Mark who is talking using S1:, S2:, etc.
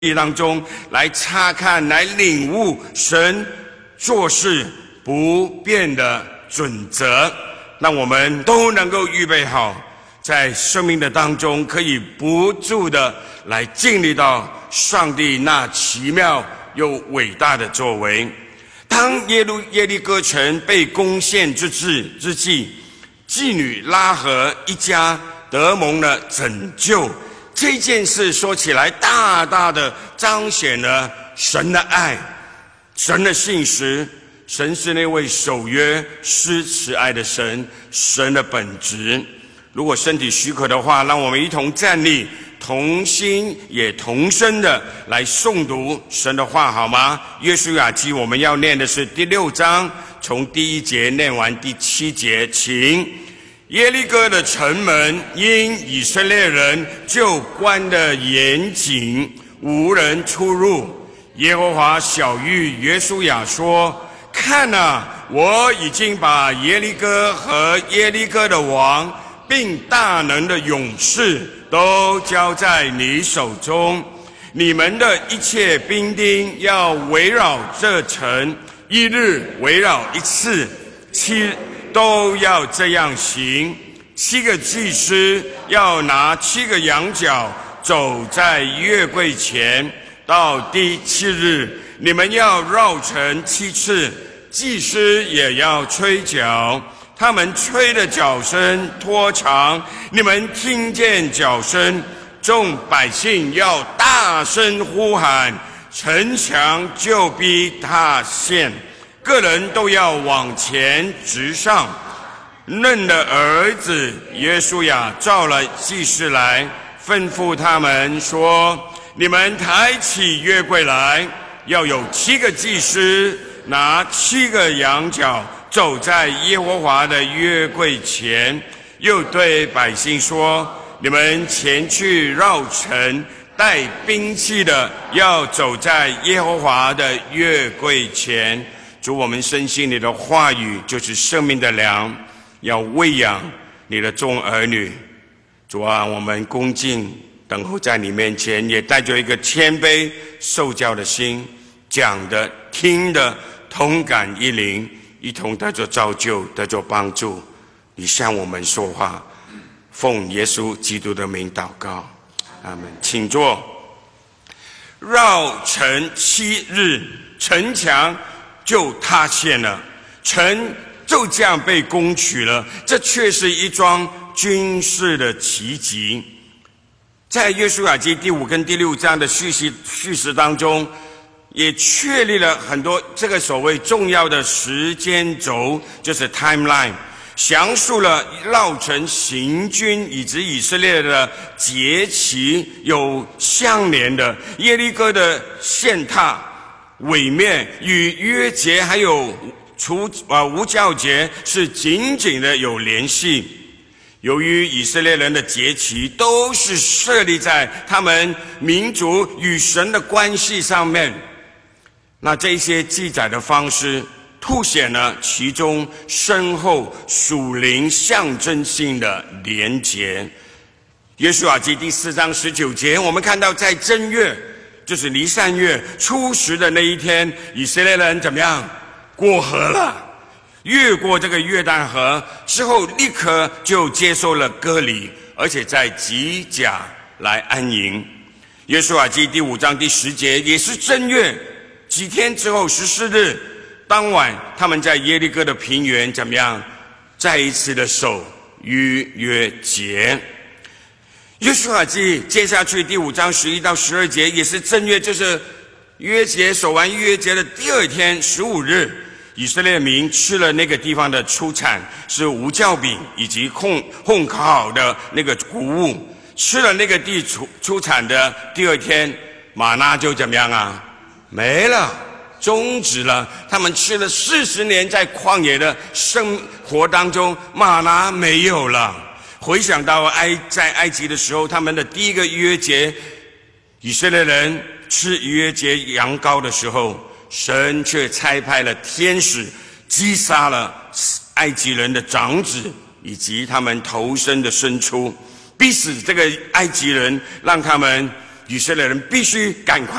S1: 当中来查看、来领悟神做事不变的准则，让我们都能够预备好，在生命的当中可以不住的来经历到上帝那奇妙又伟大的作为。当耶利哥城被攻陷之际，妓女拉合一家得蒙了拯救。这件事说起来大大的彰显了神的爱，神的信实。神是那位守约施慈爱的神，神的本质。如果身体许可的话，让我们一同站立，同心也同声的来诵读神的话，好吗？约书亚记我们要念的是第6章，从第1节念完第7节，请。耶利哥的城门因以色列人就关得严谨，无人出入。耶和华晓谕约书亚说：看啊，我已经把耶利哥和耶利哥的王并大能的勇士都交在你手中。你们的一切兵丁要围绕这城，1日围绕1次，7都要这样行。7个祭司要拿7个羊角，走在约柜前。到第7日，你们要绕城7次，祭司也要吹角，他们吹的角声拖长，你们听见角声，众百姓要大声呼喊，城墙就必塌陷，个人都要往前直上。嫩的儿子约书亚召了祭司来，吩咐他们说：你们抬起约柜来，要有7个祭司拿7个羊角，走在耶和华的约柜前。又对百姓说：你们前去绕城，带兵器的要走在耶和华的约柜前。主，我们深信你的话语就是生命的粮，要喂养你的众儿女。主啊，我们恭敬等候在你面前，也带着一个谦卑受教的心，讲的听的同感一灵，一同得着造就，得着帮助。你向我们说话，奉耶稣基督的名祷告，阿们。请坐。绕城7日，城墙就塌陷了，城就这样被攻取了。这却是一桩军事的奇迹。在约书亚记第5跟第6章的叙事当中，也确立了很多这个所谓重要的时间轴，就是 timeline， 详述了绕城行军以及以色列的节期有相连的。耶利哥的践踏毁灭与约节还有无酵节是紧紧的有联系。由于以色列人的节期都是设立在他们民族与神的关系上面，那这些记载的方式凸显了其中深厚属灵象征性的连结。约书亚记第4章19节，我们看到在正月，就是尼散月初10的那一天，以色列人怎么样？过河了，越过这个约旦河之后，立刻就接受了割礼，而且在吉甲来安营。约书亚记第5章第10节，也是正月几天之后14日当晚，他们在耶利哥的平原怎么样？再一次的守逾越节。约书亚记接下去第5章11到12节，也是正月，就是约节守完约节的第2天15日，以色列民吃了那个地方的出产，是无酵饼以及烘烤好的那个谷物。吃了那个地出产的第2天，玛纳就怎么样啊？没了，终止了。他们吃了40年在旷野的生活当中，玛纳没有了。回想到在埃及的时候，他们的第一个逾越节，以色列人吃逾越节羊羔的时候，神却差派了天使击杀了埃及人的长子以及他们头生的牲畜，逼死这个埃及人，让他们以色列人必须赶快